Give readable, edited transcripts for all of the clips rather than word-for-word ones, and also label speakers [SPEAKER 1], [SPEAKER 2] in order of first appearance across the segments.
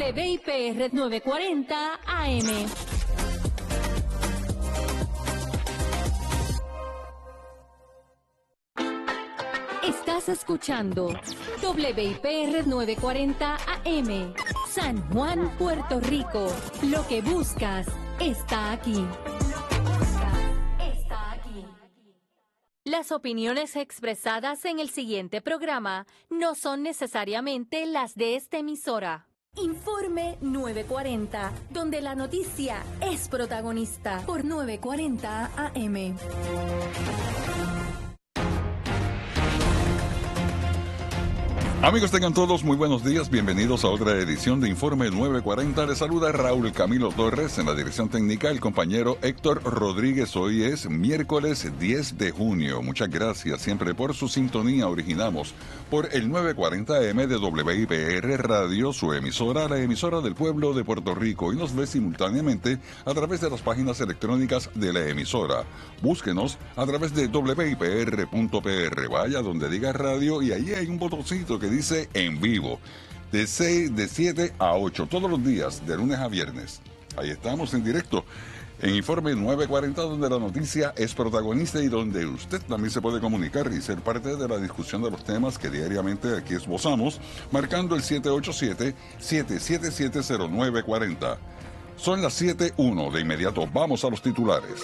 [SPEAKER 1] WIPR 940 AM. Estás escuchando WIPR 940 AM, San Juan, Puerto Rico. Lo que buscas está aquí. Las opiniones expresadas en el siguiente programa no son necesariamente las de esta emisora. Informe 940, donde la noticia es protagonista, por 940 AM.
[SPEAKER 2] Amigos, tengan todos muy buenos días. Bienvenidos a otra edición de Informe 940. Les saluda Raúl Camilo Torres. En la dirección técnica, el compañero Héctor Rodríguez. Hoy es miércoles 10 de junio. Muchas gracias siempre por su sintonía. Originamos por el 940M de WIPR Radio, su emisora, la emisora del pueblo de Puerto Rico. Y nos ve simultáneamente a través de las páginas electrónicas de la emisora. Búsquenos a través de wipr.pr. Vaya donde diga radio y ahí hay un botoncito que dice en vivo, de 7 a 8, todos los días, de lunes a viernes. Ahí estamos en directo, en Informe 940, donde la noticia es protagonista y donde usted también se puede comunicar y ser parte de la discusión de los temas que diariamente aquí esbozamos, marcando el 787-777-0940. Son las 7:01, de inmediato vamos a los titulares.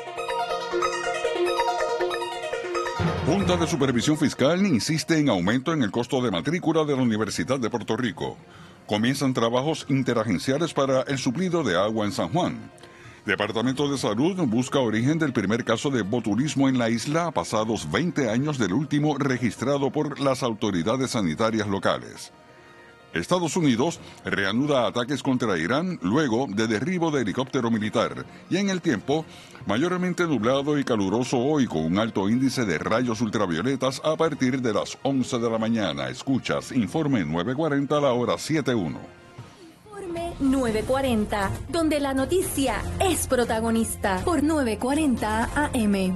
[SPEAKER 2] Junta de Supervisión Fiscal insiste en aumento en el costo de matrícula de la Universidad de Puerto Rico. Comienzan trabajos interagenciales para el suplido de agua en San Juan. Departamento de Salud busca origen del primer caso de botulismo en la isla, pasados 20 años del último registrado por las autoridades sanitarias locales. Estados Unidos reanuda ataques contra Irán luego de derribo de helicóptero militar. Y en el tiempo, mayormente nublado y caluroso hoy con un alto índice de rayos ultravioletas a partir de las 11 de la mañana. Escuchas Informe 940 a la hora 7:01.
[SPEAKER 1] Informe 940, donde la noticia es protagonista, por 940 AM.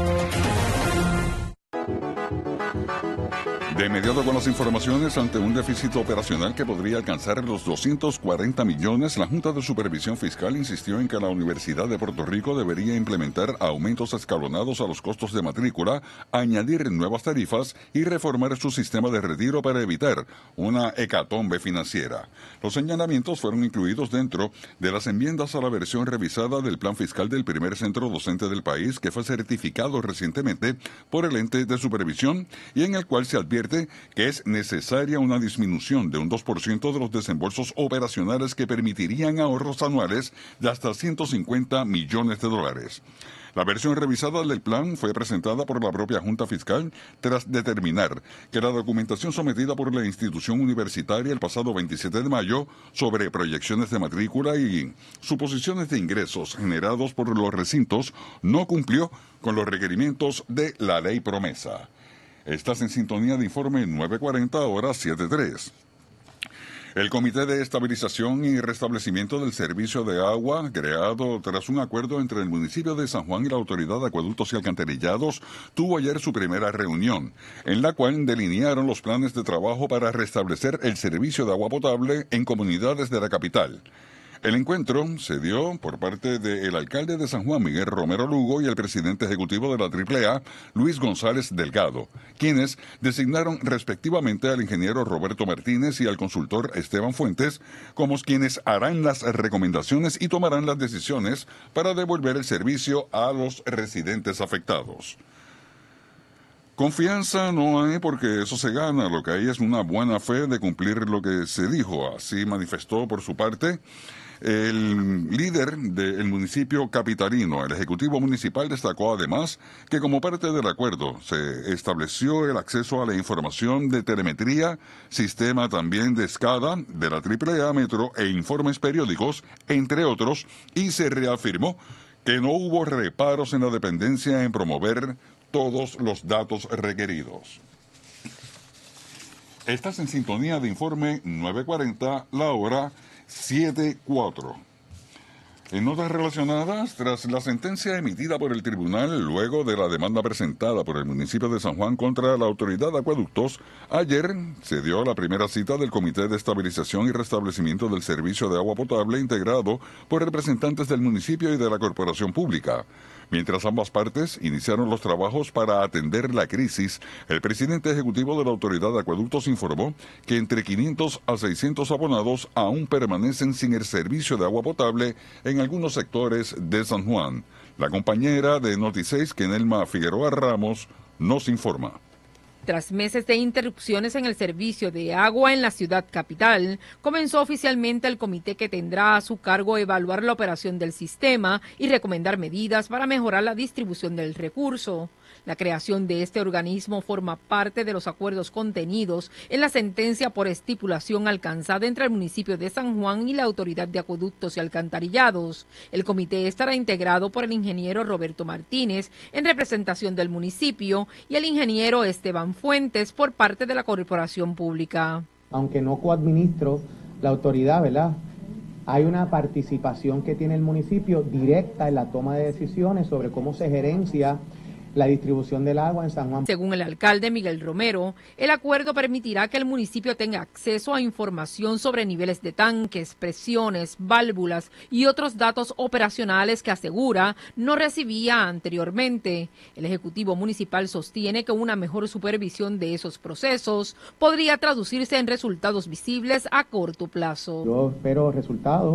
[SPEAKER 2] De inmediato con las informaciones, ante un déficit operacional que podría alcanzar los 240 millones, la Junta de Supervisión Fiscal insistió en que la Universidad de Puerto Rico debería implementar aumentos escalonados a los costos de matrícula, añadir nuevas tarifas y reformar su sistema de retiro para evitar una hecatombe financiera. Los señalamientos fueron incluidos dentro de las enmiendas a la versión revisada del plan fiscal del primer centro docente del país, que fue certificado recientemente por el ente de supervisión y en el cual se advierte que es necesaria una disminución de un 2% de los desembolsos operacionales que permitirían ahorros anuales de hasta 150 millones de dólares. La versión revisada del plan fue presentada por la propia Junta Fiscal tras determinar que la documentación sometida por la institución universitaria el pasado 27 de mayo sobre proyecciones de matrícula y suposiciones de ingresos generados por los recintos no cumplió con los requerimientos de la ley promesa. Estás en sintonía de Informe 940, hora 7:03. El Comité de Estabilización y Restablecimiento del Servicio de Agua, creado tras un acuerdo entre el municipio de San Juan y la Autoridad de Acueductos y Alcantarillados, tuvo ayer su primera reunión, en la cual delinearon los planes de trabajo para restablecer el servicio de agua potable en comunidades de la capital. El encuentro se dio por parte del alcalde de San Juan, Miguel Romero Lugo, y el presidente ejecutivo de la AAA, Luis González Delgado, quienes designaron respectivamente al ingeniero Roberto Martínez y al consultor Esteban Fuentes como quienes harán las recomendaciones y tomarán las decisiones para devolver el servicio a los residentes afectados. Confianza no hay porque eso se gana, lo que hay es una buena fe de cumplir lo que se dijo, así manifestó por su parte el líder del municipio capitalino. El Ejecutivo Municipal destacó además que como parte del acuerdo se estableció el acceso a la información de telemetría, sistema también de SCADA de la AAA Metro e informes periódicos, entre otros, y se reafirmó que no hubo reparos en la dependencia en promover todos los datos requeridos. Estás en sintonía de Informe 940, la hora 7:04. En notas relacionadas, tras la sentencia emitida por el tribunal luego de la demanda presentada por el municipio de San Juan contra la Autoridad de Acueductos, ayer se dio la primera cita del Comité de Estabilización y Restablecimiento del Servicio de Agua Potable integrado por representantes del municipio y de la Corporación Pública. Mientras ambas partes iniciaron los trabajos para atender la crisis, el presidente ejecutivo de la Autoridad de Acueductos informó que entre 500 a 600 abonados aún permanecen sin el servicio de agua potable en algunos sectores de San Juan. La compañera de Noti6, Kenelma Figueroa Ramos, nos informa.
[SPEAKER 3] Tras meses de interrupciones en el servicio de agua en la ciudad capital, comenzó oficialmente el comité que tendrá a su cargo evaluar la operación del sistema y recomendar medidas para mejorar la distribución del recurso. La creación de este organismo forma parte de los acuerdos contenidos en la sentencia por estipulación alcanzada entre el municipio de San Juan y la Autoridad de Acueductos y Alcantarillados. El comité estará integrado por el ingeniero Roberto Martínez en representación del municipio y el ingeniero Esteban Fuentes por parte de la Corporación Pública.
[SPEAKER 4] Aunque no coadministro la autoridad, ¿verdad?, hay una participación que tiene el municipio directa en la toma de decisiones sobre cómo se gerencia la distribución del agua en San Juan.
[SPEAKER 3] Según el alcalde Miguel Romero, el acuerdo permitirá que el municipio tenga acceso a información sobre niveles de tanques, presiones, válvulas y otros datos operacionales que asegura no recibía anteriormente. El Ejecutivo Municipal sostiene que una mejor supervisión de esos procesos podría traducirse en resultados visibles a corto plazo.
[SPEAKER 4] Yo espero resultados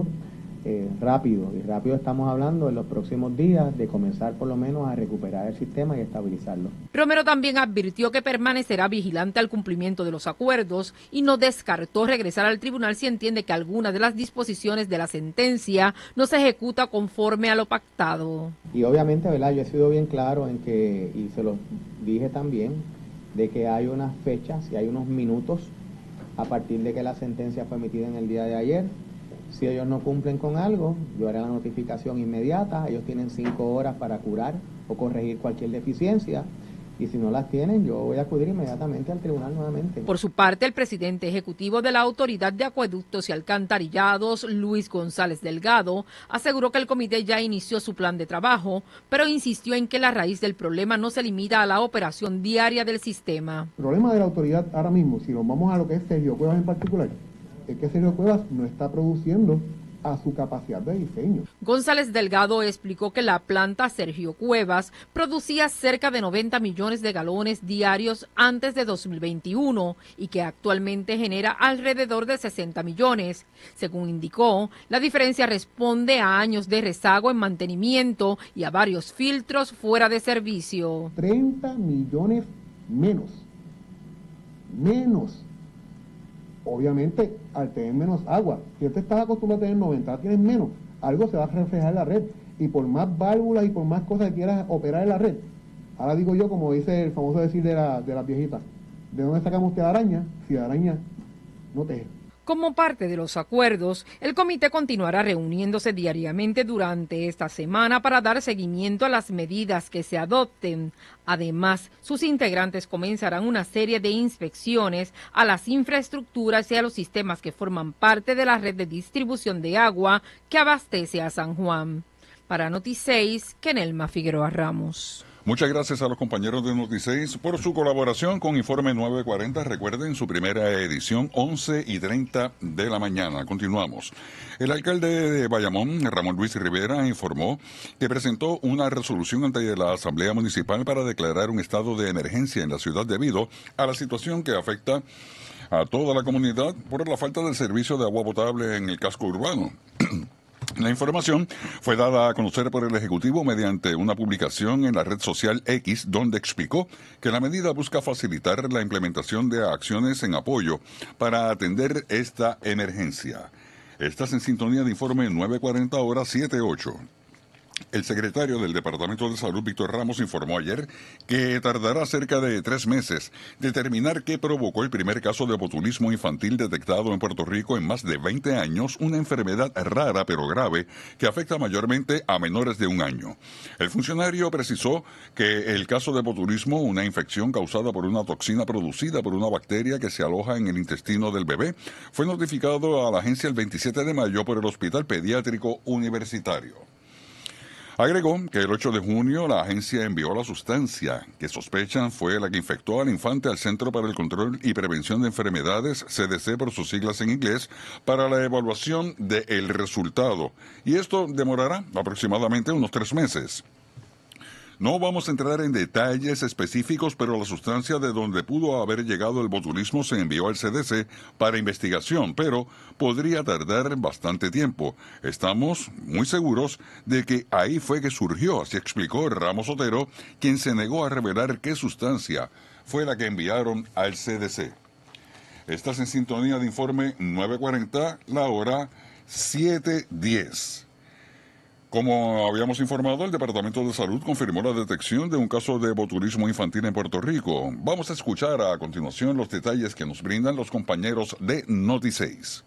[SPEAKER 4] rápido, y rápido estamos hablando en los próximos días de comenzar por lo menos a recuperar el sistema y estabilizarlo.
[SPEAKER 3] Romero también advirtió que permanecerá vigilante al cumplimiento de los acuerdos y no descartó regresar al tribunal si entiende que alguna de las disposiciones de la sentencia no se ejecuta conforme a lo pactado.
[SPEAKER 4] Y obviamente, ¿verdad?, yo he sido bien claro en que, y se lo dije también, de que hay unas fechas y hay unos minutos a partir de que la sentencia fue emitida en el día de ayer. Si ellos no cumplen con algo, yo haré la notificación inmediata. Ellos tienen 5 horas para curar o corregir cualquier deficiencia. Y si no las tienen, yo voy a acudir inmediatamente al tribunal nuevamente.
[SPEAKER 3] Por su parte, el presidente ejecutivo de la Autoridad de Acueductos y Alcantarillados, Luis González Delgado, aseguró que el comité ya inició su plan de trabajo, pero insistió en que la raíz del problema no se limita a la operación diaria del sistema.
[SPEAKER 5] El problema de la autoridad ahora mismo, si nos vamos a lo que es Sergio Cuevas en particular, es que Sergio Cuevas no está produciendo a su capacidad de diseño.
[SPEAKER 3] González Delgado explicó que la planta Sergio Cuevas producía cerca de 90 millones de galones diarios antes de 2021 y que actualmente genera alrededor de 60 millones. Según indicó, la diferencia responde a años de rezago en mantenimiento y a varios filtros fuera de servicio.
[SPEAKER 5] 30 millones menos. Obviamente, al tener menos agua, si usted estaba acostumbrado a tener 90, ahora tienes menos, algo se va a reflejar en la red. Y por más válvulas y por más cosas que quieras operar en la red, ahora digo yo, como dice el famoso decir de las viejitas, ¿de dónde sacamos usted araña? Si la araña no teje.
[SPEAKER 3] Como parte de los acuerdos, el comité continuará reuniéndose diariamente durante esta semana para dar seguimiento a las medidas que se adopten. Además, sus integrantes comenzarán una serie de inspecciones a las infraestructuras y a los sistemas que forman parte de la red de distribución de agua que abastece a San Juan. Para Noti6, Kenelma Figueroa Ramos.
[SPEAKER 2] Muchas gracias a los compañeros de Noti6 por su colaboración con Informe 940. Recuerden, su primera edición, 11:30 de la mañana. Continuamos. El alcalde de Bayamón, Ramón Luis Rivera, informó que presentó una resolución ante la Asamblea Municipal para declarar un estado de emergencia en la ciudad debido a la situación que afecta a toda la comunidad por la falta del servicio de agua potable en el casco urbano. La información fue dada a conocer por el Ejecutivo mediante una publicación en la red social X, donde explicó que la medida busca facilitar la implementación de acciones en apoyo para atender esta emergencia. Estás en sintonía de Informe 940 horas 7:08. El secretario del Departamento de Salud, Víctor Ramos, informó ayer que tardará cerca de 3 meses determinar qué provocó el primer caso de botulismo infantil detectado en Puerto Rico en más de 20 años, una enfermedad rara pero grave que afecta mayormente a menores de 1 año. El funcionario precisó que el caso de botulismo, una infección causada por una toxina producida por una bacteria que se aloja en el intestino del bebé, fue notificado a la agencia el 27 de mayo por el Hospital Pediátrico Universitario. Agregó que el 8 de junio la agencia envió la sustancia que sospechan fue la que infectó al infante al Centro para el Control y Prevención de Enfermedades, CDC por sus siglas en inglés, para la evaluación del resultado. Y esto demorará aproximadamente unos 3 meses. No vamos a entrar en detalles específicos, pero la sustancia de donde pudo haber llegado el botulismo se envió al CDC para investigación, pero podría tardar bastante tiempo. Estamos muy seguros de que ahí fue que surgió, así explicó Ramos Otero, quien se negó a revelar qué sustancia fue la que enviaron al CDC. Estás en sintonía de Informe 940, la hora 7:10. Como habíamos informado, el Departamento de Salud confirmó la detección de un caso de botulismo infantil en Puerto Rico. Vamos a escuchar a continuación los detalles que nos brindan los compañeros de Noti6.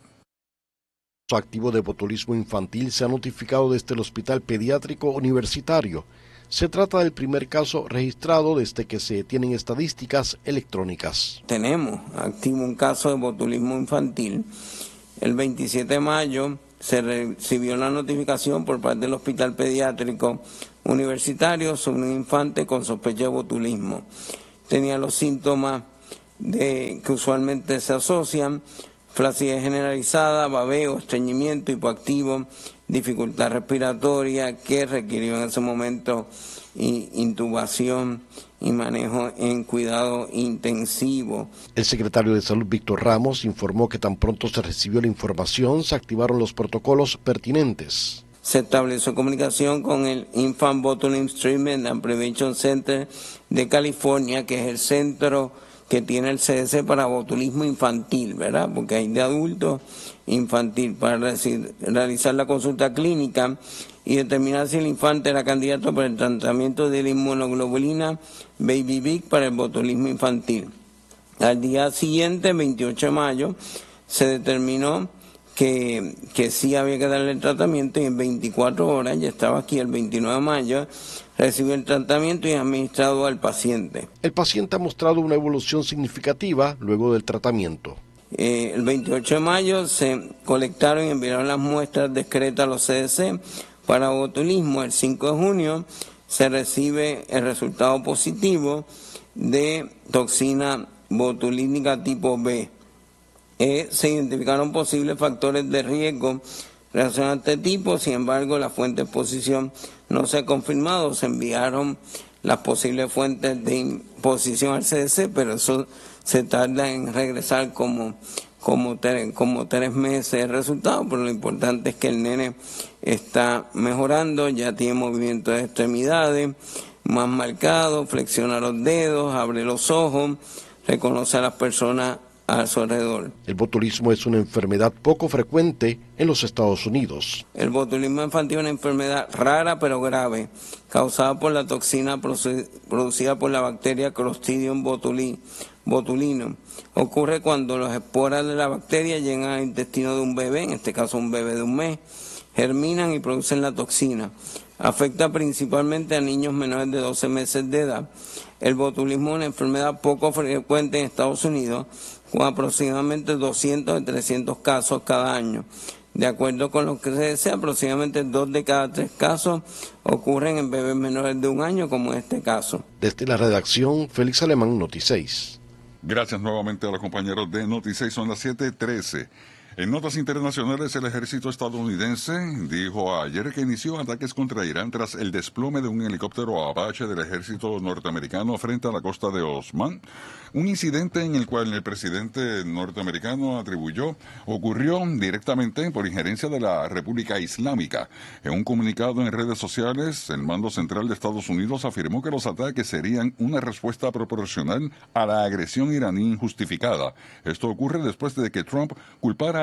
[SPEAKER 6] El caso activo de botulismo infantil se ha notificado desde el Hospital Pediátrico Universitario. Se trata del primer caso registrado desde que se tienen estadísticas electrónicas.
[SPEAKER 7] Tenemos activo un caso de botulismo infantil. El 27 de mayo se recibió la notificación por parte del Hospital Pediátrico Universitario sobre un infante con sospecha de botulismo. Tenía los síntomas que usualmente se asocian: flacidez generalizada, babeo, estreñimiento, hipoactivo, dificultad respiratoria, que requirió en ese momento intubación y manejo en cuidado intensivo.
[SPEAKER 6] El secretario de Salud, Víctor Ramos, informó que tan pronto se recibió la información, se activaron los protocolos pertinentes.
[SPEAKER 7] Se estableció comunicación con el Infant Botulism Treatment and Prevention Center de California, que es el centro que tiene el CDC para botulismo infantil, ¿verdad? Porque hay de adulto infantil, para realizar la consulta clínica y determinar si el infante era candidato para el tratamiento de la inmunoglobulina Baby Big para el botulismo infantil. Al día siguiente, 28 de mayo, se determinó que sí había que darle el tratamiento, y en 24 horas, ya estaba aquí el 29 de mayo, recibió el tratamiento y administrado al paciente.
[SPEAKER 6] El paciente ha mostrado una evolución significativa luego del tratamiento.
[SPEAKER 7] El 28 de mayo se colectaron y enviaron las muestras discretas a los CDC para botulismo. El 5 de junio se recibe el resultado positivo de toxina botulínica tipo B. Se identificaron posibles factores de riesgo relacionados a este tipo, sin embargo la fuente de exposición no se ha confirmado. Se enviaron las posibles fuentes de exposición al CDC, pero eso se tarda en regresar como 3 meses de resultado, pero lo importante es que el nene está mejorando, ya tiene movimiento de extremidades más marcado, flexiona los dedos, abre los ojos, reconoce a las personas a su alrededor.
[SPEAKER 6] El botulismo es una enfermedad poco frecuente en los Estados Unidos.
[SPEAKER 7] El botulismo infantil es una enfermedad rara pero grave, causada por la toxina producida por la bacteria Clostridium botulinum. Ocurre cuando las esporas de la bacteria llegan al intestino de un bebé, en este caso un bebé de 1 mes, germinan y producen la toxina. Afecta principalmente a niños menores de 12 meses de edad. El botulismo es una enfermedad poco frecuente en Estados Unidos, con aproximadamente 200 a 300 casos cada año. De acuerdo con lo que se desea, aproximadamente 2 de cada 3 casos ocurren en bebés menores de 1 año, como en este caso.
[SPEAKER 6] Desde la redacción, Félix Alemán, Noti6.
[SPEAKER 2] Gracias nuevamente a los compañeros de Noti6, son las 7:13. En notas internacionales, el ejército estadounidense dijo ayer que inició ataques contra Irán tras el desplome de un helicóptero Apache del ejército norteamericano frente a la costa de Omán. Un incidente en el cual el presidente norteamericano ocurrió directamente por injerencia de la República Islámica. En un comunicado en redes sociales, el mando central de Estados Unidos afirmó que los ataques serían una respuesta proporcional a la agresión iraní injustificada. Esto ocurre después de que Trump culpara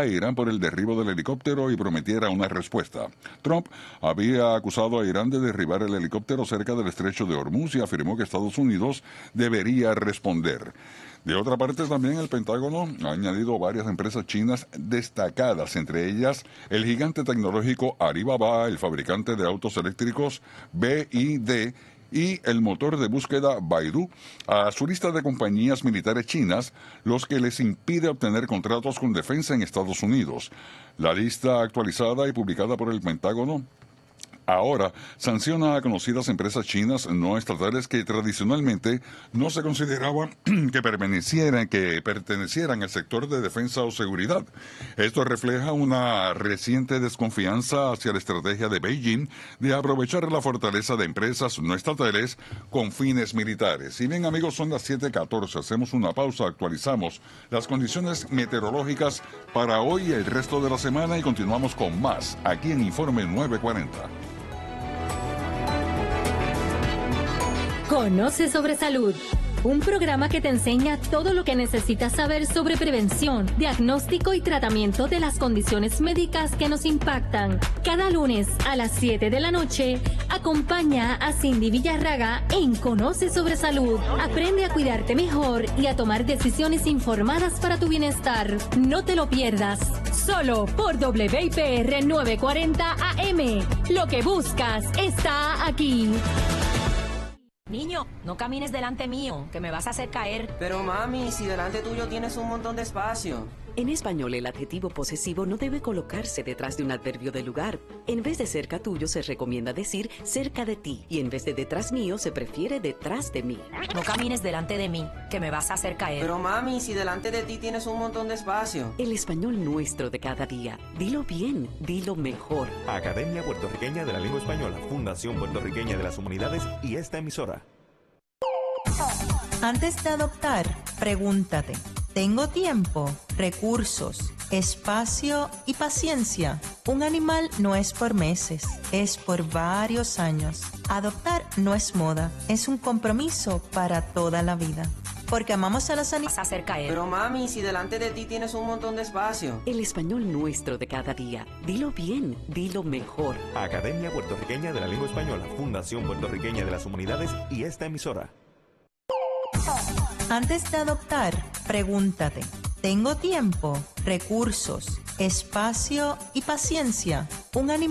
[SPEAKER 2] a Irán por el derribo del helicóptero y prometiera una respuesta. Trump había acusado a Irán de derribar el helicóptero cerca del estrecho de Hormuz y afirmó que Estados Unidos debería responder. De otra parte, también el Pentágono ha añadido varias empresas chinas destacadas, entre ellas el gigante tecnológico Alibaba, el fabricante de autos eléctricos BYD y el motor de búsqueda Baidu, a su lista de compañías militares chinas, los que les impide obtener contratos con defensa en Estados Unidos. La lista actualizada y publicada por el Pentágono ahora sanciona a conocidas empresas chinas no estatales que tradicionalmente no se consideraban que pertenecieran al sector de defensa o seguridad. Esto refleja una reciente desconfianza hacia la estrategia de Beijing de aprovechar la fortaleza de empresas no estatales con fines militares. Y bien, amigos, son las 7:14. Hacemos una pausa, actualizamos las condiciones meteorológicas para hoy y el resto de la semana y continuamos con más aquí en Informe 940.
[SPEAKER 1] Conoce sobre salud, un programa que te enseña todo lo que necesitas saber sobre prevención, diagnóstico y tratamiento de las condiciones médicas que nos impactan. Cada lunes a las 7 de la noche, acompaña a Cindy Villarraga en Conoce sobre salud. Aprende a cuidarte mejor y a tomar decisiones informadas para tu bienestar. No te lo pierdas, solo por WIPR 940 AM. Lo que buscas está aquí.
[SPEAKER 8] Niño, no camines delante mío, que me vas a hacer caer.
[SPEAKER 9] Pero mami, si delante tuyo tienes un montón de espacio.
[SPEAKER 10] En español, el adjetivo posesivo no debe colocarse detrás de un adverbio de lugar. En vez de cerca tuyo, se recomienda decir cerca de ti. Y en vez de detrás mío, se prefiere detrás de mí.
[SPEAKER 8] No camines delante de mí, que me vas a hacer caer.
[SPEAKER 9] Pero mami, si delante de ti tienes un montón de espacio.
[SPEAKER 10] El español nuestro de cada día. Dilo bien, dilo mejor.
[SPEAKER 11] Academia Puertorriqueña de la Lengua Española, Fundación Puertorriqueña de las Humanidades y esta emisora.
[SPEAKER 12] Antes de adoptar, pregúntate, ¿tengo tiempo, recursos, espacio y paciencia? Un animal no es por meses, es por varios años. Adoptar no es moda, es un compromiso para toda la vida. Porque amamos a los animales.
[SPEAKER 9] Pero mami, si delante de ti tienes un montón de espacio.
[SPEAKER 10] El español nuestro de cada día. Dilo bien, dilo mejor.
[SPEAKER 11] Academia Puertorriqueña de la Lengua Española, Fundación Puertorriqueña de las Humanidades y esta emisora.
[SPEAKER 12] Antes de adoptar, pregúntate, ¿tengo tiempo, recursos, espacio y paciencia? Un animal